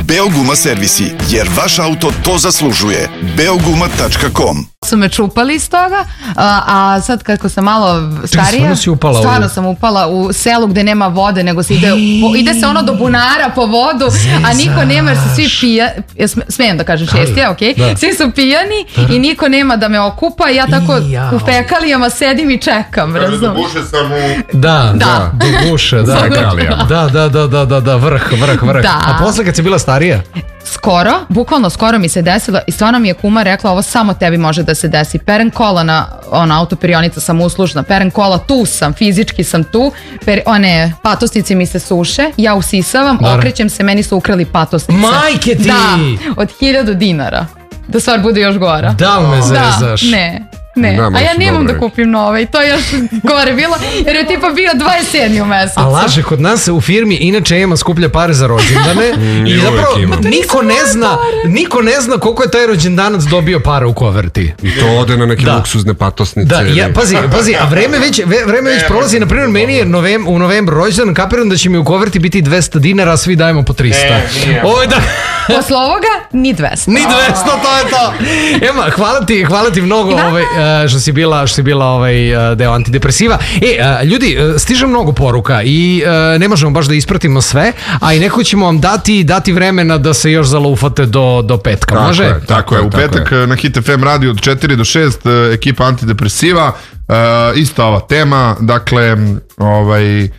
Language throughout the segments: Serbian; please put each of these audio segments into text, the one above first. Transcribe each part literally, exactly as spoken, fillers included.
Beoguma servisi, jer vaš auto to zaslužuje. beoguma tačka com. Su me čupali iz toga, a, a sad kako sam malo starija, stvarno si upala stvarno u... sam upala u selu gde nema vode, nego se ide, po, ide se ono do bunara po vodu, a niko nema jer su svi pijani, ja smijem da kažem čestija, ok, da. svi su pijani i niko nema da me okupa i ja tako I, u fekalijama sedim i čekam, razum? Do guše sam u... Da, da, Da. do guše, da. Fekalijama. Da, da, da, da, da, da, vrh, vrh, vrh. Da. A posle kad si bila starija? Skoro, bukvalno skoro mi se desilo i stvarno mi je kuma rekla ovo samo tebi može da se desi. Peren kola na ona autoperionica sam uslužna, peren kola tu sam, fizički sam tu, per, one patosnice mi se suše, ja usisavam, Naravno. okrećem se, meni su ukrali patosnice. Majke ti! Da, od hiljadu dinara. Da stvar bude još gora. Da li me zezaš? Da, ne. Ne, Da, a ja baš nemam dobro da je. kupim nove i to je još gore bilo, jer je tipa bio dvadeset sedmi u mesecu. A laže, kod nas u firmi inače ima skuplja pare za rođendane i uvek zapravo ima. niko ne zna, niko ne zna koliko je taj rođendanac dobio para u koverti. I to ode na neke Da. luksuzne patosnice. Da, ja, ili- pazi, pazi, a vreme već, ve- vreme već prolazi, na primjer, meni je novem, u novembru rođendan, kapiram da će mi u koverti biti dvesta dinara, a svi dajemo po trista. Ovo je da... Posle ovoga, ni dvesta. Ni dvesta, to je to. Ema, hvala ti, hvala ti mnogo I vama. ovaj, e, što si bila, što si bila ovaj e, deo antidepresiva. E, e, ljudi, e, stiže mnogo poruka i e, ne možemo baš da ispratimo sve, a i neko ćemo vam dati, dati vremena da se još zalufate do, do petka. Tako Može? je, tako je. U petak na Hit F M radio od četiri do šest, e, ekipa antidepresiva, e, ista ova tema, dakle, ovaj, e,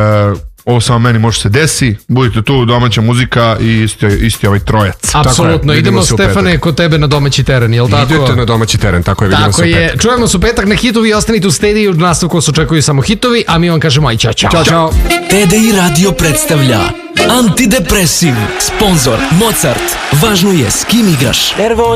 ovo samo meni može se desi, budite tu, domaća muzika i isti, isti ovaj trojac. Apsolutno, Tako je, vidimo idemo se u Stefane petak. kod tebe na domaći teren, jel tako? Idete na domaći teren, tako je, vidimo Tako se u je, petak. čujemo se u petak na hitovi, ostanite u stediji, u nastavku se očekuju samo hitovi, a mi vam kažemo aj čao čao. Ćao, čao. T D I Radio predstavlja Antidepresiv. Sponzor Mozart. Važno je s kim igraš.